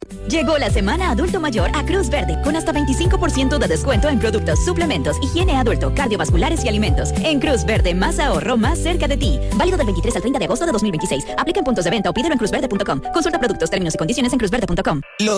Llegó la semana adulto mayor a Cruz Verde, con hasta 25% de descuento en productos, suplementos, higiene adulto, cardiovasculares y alimentos. En Cruz Verde, más ahorro, más cerca de ti. Válido del 23 al 30 de agosto de 2026. Aplica en puntos de venta o pídelo en cruzverde.com. Consulta productos, términos y condiciones en cruzverde.com. Los